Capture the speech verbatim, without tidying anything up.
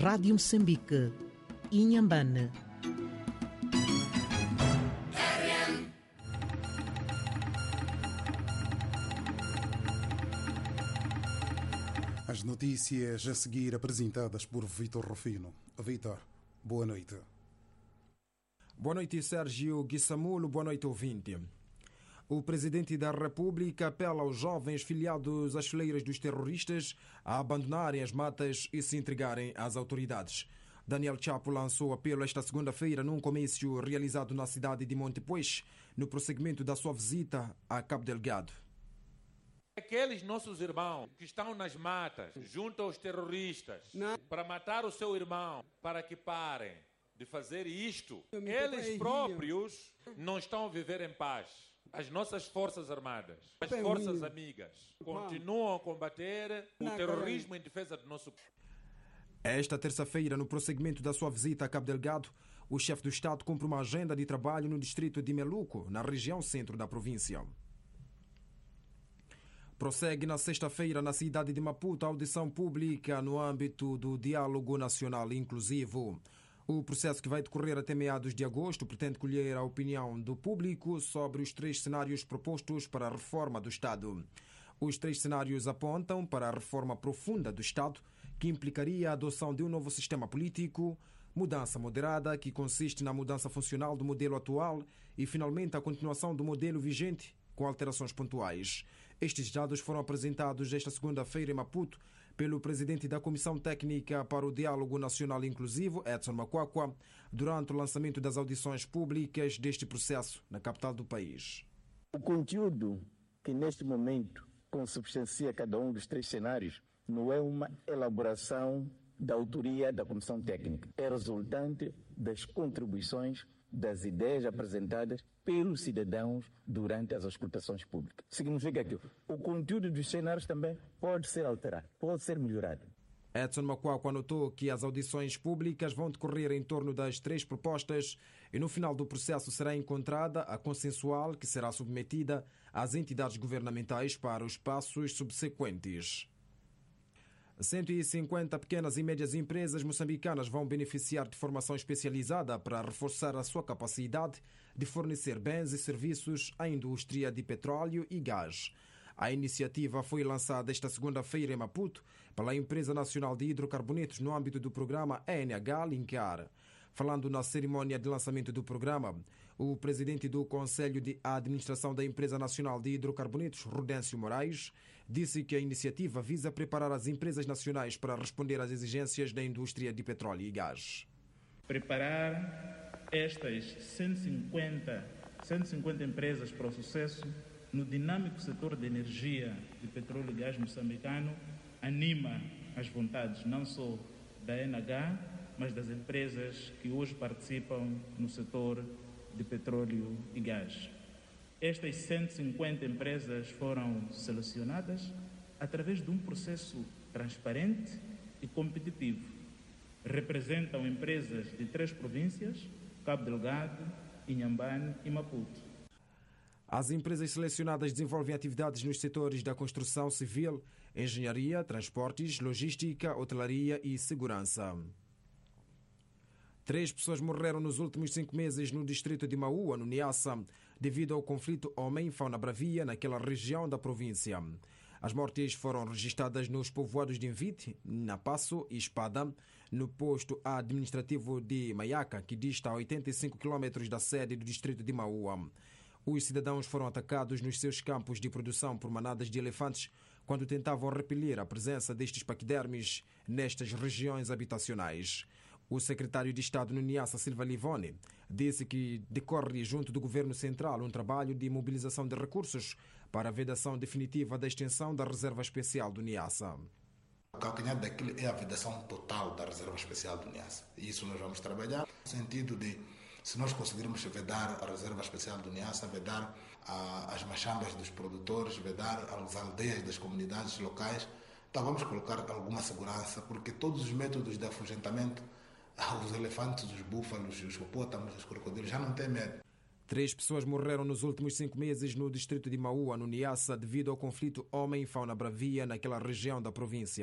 Rádio Moçambique, Inhambane. As notícias a seguir apresentadas por Vítor Rufino. Vítor, boa noite. Boa noite, Sérgio Guissamulo. Boa noite, ouvinte. O Presidente da República apela aos jovens filiados às fileiras dos terroristas a abandonarem as matas e se entregarem às autoridades. Daniel Chapo lançou o apelo esta segunda-feira num comício realizado na cidade de Montepuez, no prosseguimento da sua visita a Cabo Delgado. Aqueles nossos irmãos que estão nas matas, junto aos terroristas, não. para matar o seu irmão, para que parem de fazer isto, eles próprios não estão a viver em paz. As nossas forças armadas, as forças amigas, continuam a combater o terrorismo em defesa do nosso povo. Esta terça-feira, no prosseguimento da sua visita a Cabo Delgado, o chefe do Estado cumpre uma agenda de trabalho no distrito de Meluco, na região centro da província. Prossegue na sexta-feira, na cidade de Maputo, a audição pública no âmbito do Diálogo Nacional Inclusivo. O processo, que vai decorrer até meados de agosto, pretende colher a opinião do público sobre os três cenários propostos para a reforma do Estado. Os três cenários apontam para a reforma profunda do Estado, que implicaria a adoção de um novo sistema político, mudança moderada, que consiste na mudança funcional do modelo atual, e, finalmente, a continuação do modelo vigente, com alterações pontuais. Estes dados foram apresentados esta segunda-feira em Maputo pelo presidente da Comissão Técnica para o Diálogo Nacional Inclusivo, Edson Macuacua, durante o lançamento das audições públicas deste processo na capital do país. O conteúdo que neste momento consubstancia cada um dos três cenários não é uma elaboração da autoria da Comissão Técnica, é resultante das contribuições das ideias apresentadas pelos cidadãos durante as auscultações públicas. Significa que o conteúdo dos cenários também pode ser alterado, pode ser melhorado. Edson Macuacua anotou que as audições públicas vão decorrer em torno das três propostas e no final do processo será encontrada a consensual, que será submetida às entidades governamentais para os passos subsequentes. cento e cinquenta pequenas e médias empresas moçambicanas vão beneficiar de formação especializada para reforçar a sua capacidade de fornecer bens e serviços à indústria de petróleo e gás. A iniciativa foi lançada esta segunda-feira em Maputo pela Empresa Nacional de Hidrocarbonetos no âmbito do programa E N H Linkar. Falando na cerimónia de lançamento do programa, o presidente do Conselho de Administração da Empresa Nacional de Hidrocarbonetos, Rudêncio Moraes, disse que a iniciativa visa preparar as empresas nacionais para responder às exigências da indústria de petróleo e gás. Preparar estas cento e cinquenta, cento e cinquenta empresas para o sucesso no dinâmico setor de energia de petróleo e gás moçambicano anima as vontades não só da E N H, mas das empresas que hoje participam no setor de petróleo e gás. Estas cento e cinquenta empresas foram selecionadas através de um processo transparente e competitivo. Representam empresas de três províncias, Cabo Delgado, Inhambane e Maputo. As empresas selecionadas desenvolvem atividades nos setores da construção civil, engenharia, transportes, logística, hotelaria e segurança. Três pessoas morreram nos últimos cinco meses no distrito de Maua, no Niassa, devido ao conflito homem-fauna bravia naquela região da província. As mortes foram registradas nos povoados de Invite, Napasso e Espada, no posto administrativo de Maiaca, que dista a oitenta e cinco quilômetros da sede do distrito de Maua. Os cidadãos foram atacados nos seus campos de produção por manadas de elefantes quando tentavam repelir a presença destes paquidermes nestas regiões habitacionais. O secretário de Estado no Niassa, Silva Livone, disse que decorre junto do Governo Central um trabalho de mobilização de recursos para a vedação definitiva da extensão da Reserva Especial do Niassa. O calcanhar daquilo é a vedação total da Reserva Especial do Niassa. E isso nós vamos trabalhar no sentido de, se nós conseguirmos vedar a Reserva Especial do Niassa, vedar a, as machambas dos produtores, vedar as aldeias das comunidades locais, então vamos colocar alguma segurança, porque todos os métodos de afugentamento, os elefantes, os búfalos, os hipopótamos, os crocodilos já não têm medo. Três pessoas morreram nos últimos cinco meses no distrito de Maua, no Niassa, devido ao conflito homem-fauna bravia naquela região da província.